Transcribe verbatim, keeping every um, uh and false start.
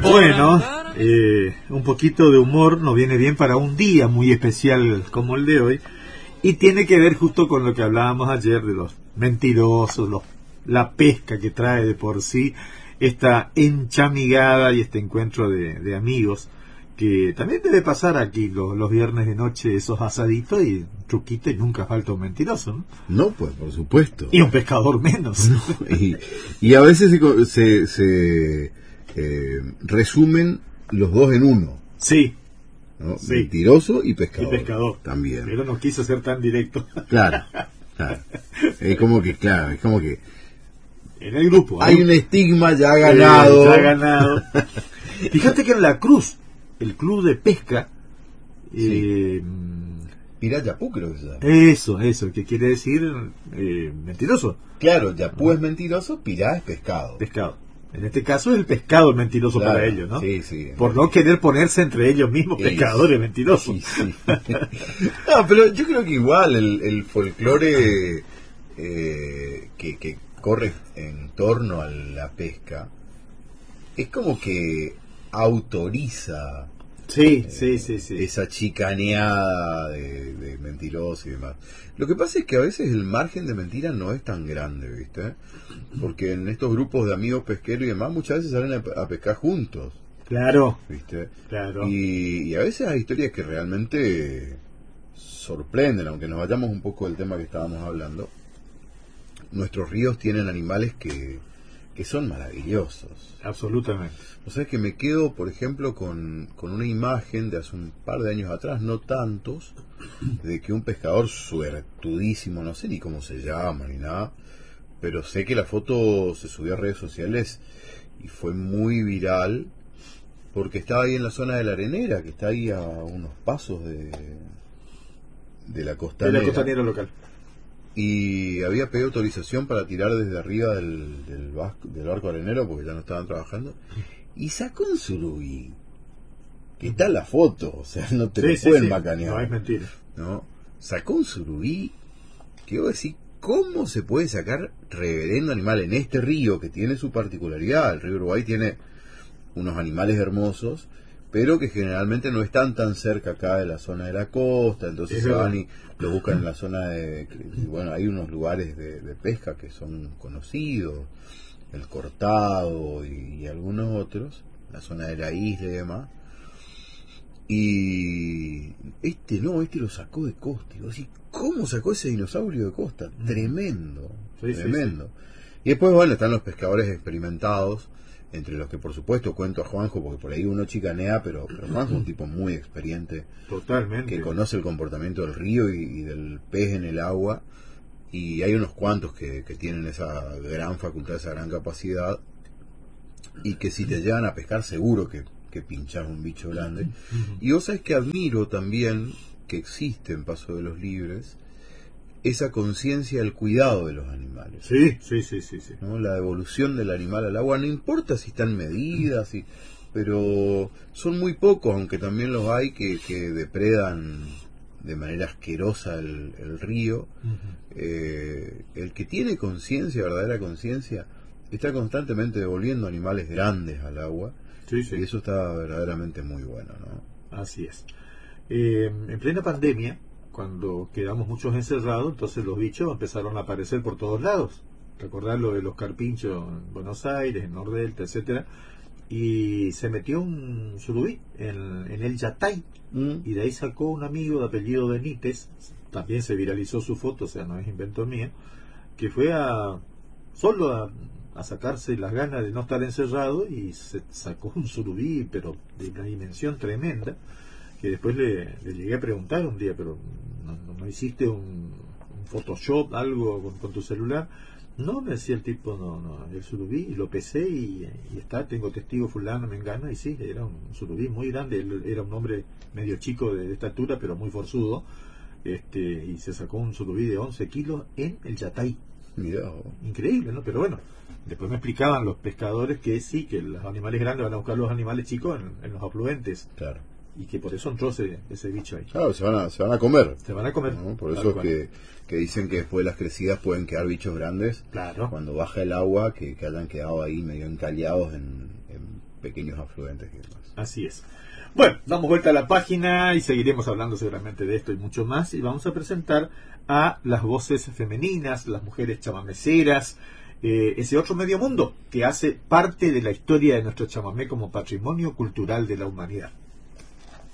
Bueno, eh, un poquito de humor nos viene bien para un día muy especial como el de hoy, y tiene que ver justo con lo que hablábamos ayer de los mentirosos, los, la pesca que trae de por sí esta enchamigada y este encuentro de, de amigos, que también debe pasar aquí los, los viernes de noche, esos asaditos y un truquito, y nunca falta un mentiroso, ¿no? No, pues por supuesto. Y un pescador menos. No, y, y a veces se, se, se eh, resumen los dos en uno. Sí. ¿No? Sí. Mentiroso y pescador. Y pescador. También. Pero no quiso ser tan directo. Claro, claro. Es como que, claro, es como que en el grupo hay ¿no? un estigma ya ganado. Eh, ya ganado. Fíjate que en La Cruz, el club de pesca, Sí. eh, Pirá Yapú creo que se llama. eso, eso, que quiere decir eh, mentiroso. Claro, Yapú es mentiroso, Pirá es pescado. Pescado. En este caso es el pescado el mentiroso, Claro, para ellos, ¿no? Sí, sí. Por no querer ponerse entre ellos mismos Sí, pescadores mentirosos. Sí, sí. No, pero yo creo que igual el, el folclore eh, que, que corre en torno a la pesca es como que autoriza Sí, eh, sí, sí, sí. esa chicaneada de, de mentirosos y demás. Lo que pasa es que a veces el margen de mentira no es tan grande, ¿viste? Porque en estos grupos de amigos pesqueros y demás muchas veces salen a, a pescar juntos, Claro, ¿viste? claro. Y, y a veces hay historias que realmente sorprenden, aunque nos vayamos un poco del tema que estábamos hablando. Nuestros ríos tienen animales que, que son maravillosos. Absolutamente. O sea que me quedo, por ejemplo, con, con una imagen de hace un par de años atrás, no tantos, de que un pescador suertudísimo, no sé ni cómo se llama ni nada, pero sé que la foto se subió a redes sociales y fue muy viral, porque estaba ahí en la zona de la Arenera, que está ahí a unos pasos de, de la De costanera. la costanera local. Y había pedido autorización para tirar desde arriba del, del, vasco, del barco arenero, porque ya no estaban trabajando, y sacó un surubí, que está en la foto, o sea, no te Sí, lo sí, pueden sí. macanear. No es mentira. ¿No? Sacó un surubí, que vos decís, ¿cómo se puede sacar reverendo animal en este río que tiene su particularidad? El río Uruguay tiene unos animales hermosos, pero que generalmente no están tan cerca acá de la zona de la costa, entonces Es se verdad. van y lo buscan en la zona de... Bueno, hay unos lugares de, de pesca que son conocidos, el Cortado y, y algunos otros, la zona de la isla y demás. Y este no, este lo sacó de costa. Y vos decís, ¿cómo sacó ese dinosaurio de costa? Tremendo, Sí, sí, tremendo. Y después, bueno, están los pescadores experimentados, entre los que por supuesto cuento a Juanjo, porque por ahí uno chicanea, pero, pero Juanjo es un tipo muy experiente, Totalmente. que conoce el comportamiento del río y, y del pez en el agua, y hay unos cuantos que, que tienen esa gran facultad, esa gran capacidad, y que si te llevan a pescar seguro que, que pinchas un bicho grande. Uh-huh. Y vos sabés que admiro también que existe en Paso de los Libres esa conciencia del cuidado de los animales. Sí, sí, sí, sí, sí. ¿No? La devolución del animal al agua, no importa si están medidas, si, pero son muy pocos, aunque también los hay que, que depredan de manera asquerosa el, el río. Uh-huh. Eh, el que tiene conciencia, verdadera conciencia, está constantemente devolviendo animales grandes al agua. Sí, sí. Y eso está verdaderamente muy bueno, ¿no? Así es. Eh, en plena pandemia, cuando quedamos muchos encerrados, entonces los bichos empezaron a aparecer por todos lados. Recordar lo de los carpinchos en Buenos Aires, en Nordelta, etcétera. Y se metió un surubí en, en el Yatay, Mm. y de ahí sacó un amigo de apellido Benítez, también se viralizó su foto, o sea, no es invento mío, que fue a solo a, a sacarse las ganas de no estar encerrado, y se sacó un surubí, pero de una dimensión tremenda, que después le, le llegué a preguntar un día, pero ¿no, no, no hiciste un, un Photoshop, algo con, con tu celular? No, me decía el tipo, no, no, el surubí, y lo pesé y, y está, tengo testigo fulano, me engana, y sí, era un surubí muy grande, él era un hombre medio chico de, de estatura, pero muy forzudo, este, y se sacó un surubí de once kilos en el Yatay. Mirá. Increíble, ¿no? Pero bueno, después me explicaban los pescadores que sí, que los animales grandes van a buscar los animales chicos en, en los afluentes, Claro. y que por eso entró ese, ese bicho ahí. Claro, se van a, se van a comer. Se van a comer. ¿No? Por tal eso es cual. que, que dicen que después de las crecidas pueden quedar bichos grandes. Claro. Cuando baja el agua, que, que hayan quedado ahí medio encaliados en, en pequeños afluentes y demás. Así es. Bueno, damos vuelta a la página y seguiremos hablando seguramente de esto y mucho más, y vamos a presentar a las voces femeninas, las mujeres chamameceras, eh, ese otro medio mundo que hace parte de la historia de nuestro chamamé como patrimonio cultural de la humanidad.